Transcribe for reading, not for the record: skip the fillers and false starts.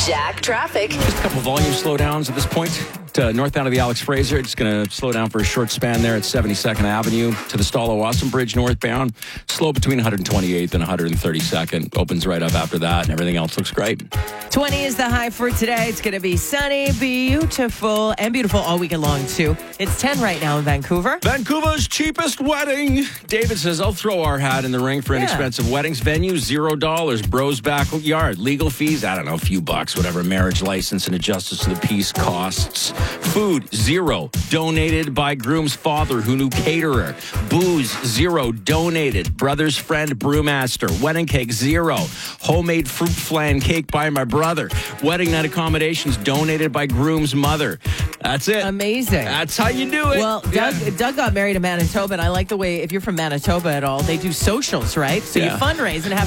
Jack traffic. Just a couple volume slowdowns at this point. Northbound of the Alex Fraser, it's going to slow down for a short span there at 72nd Avenue to the Stalo-Awesome Bridge northbound. Slow between 128th and 132nd. Opens right up after that, and everything else looks great. 20 is the high for today. It's going to be sunny, beautiful, and beautiful all weekend long, too. It's 10 right now in Vancouver. Vancouver's cheapest wedding. David says, I'll throw our hat in the ring for inexpensive weddings. Venue, $0. Bros backyard. Legal fees, I don't know, a few bucks, whatever. Marriage license and a justice of the peace costs. Food, $0. Donated by groom's father who knew caterer. Booze, $0. Donated. Brother's friend, brewmaster. Wedding cake, $0. Homemade fruit flan cake by my brother. Wedding night accommodations donated by groom's mother. That's it. Amazing. That's how you do it. Well, Doug got married in Manitoba, and I like the way, if you're from Manitoba at all, they do socials, right? So you fundraise and have